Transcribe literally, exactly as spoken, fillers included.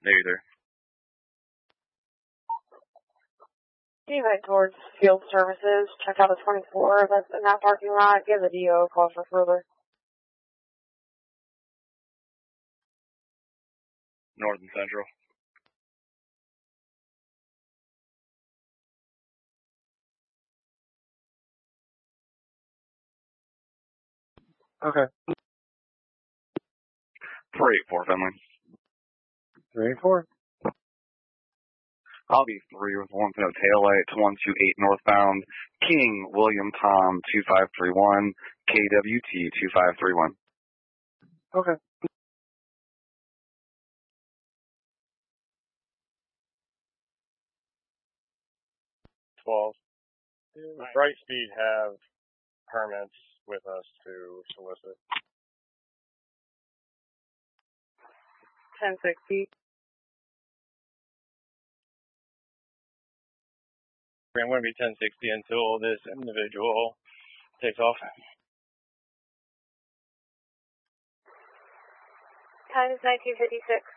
Neither. Anyway, towards field services, check out the twenty-four that's in that parking lot. Give the D O a call for further. North and Central. Okay. three eight four, Finley. three eight four. I'll be three with one no tail light to one two eight northbound. King William Tom two five three one. K W T two five three one. Okay. twelve. Does Brightspeed have permits with us to solicit? ten sixty. I'm going to be ten sixty until this individual takes off. Time is nineteen fifty-six.